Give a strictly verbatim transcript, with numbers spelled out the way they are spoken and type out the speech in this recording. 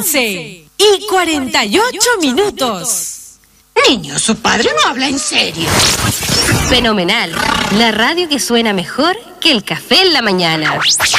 once y cuarenta y ocho minutos. Niño, su padre no habla en serio. Fenomenal. La radio que suena mejor que el café en la mañana.